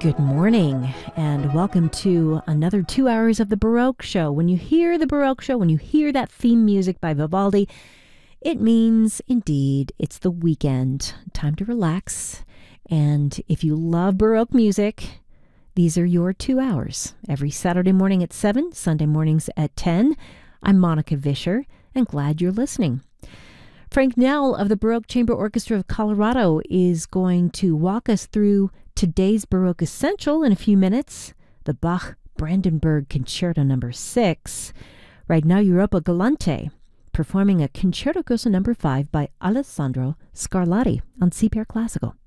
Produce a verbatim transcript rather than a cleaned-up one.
Good morning, and welcome to another two hours of the Baroque Show. When you hear the Baroque Show, when you hear that theme music by Vivaldi, it means, indeed, it's the weekend. Time to relax. And if you love Baroque music, these are your two hours. Every Saturday morning at seven, Sunday mornings at ten. I'm Monica Vischer, and glad you're listening. Frank Nell of the Baroque Chamber Orchestra of Colorado is going to walk us through today's Baroque Essential in a few minutes, the Bach Brandenburg Concerto number six. Right now, Europa Galante, performing a Concerto Grosso number five by Alessandro Scarlatti on C P R Classical.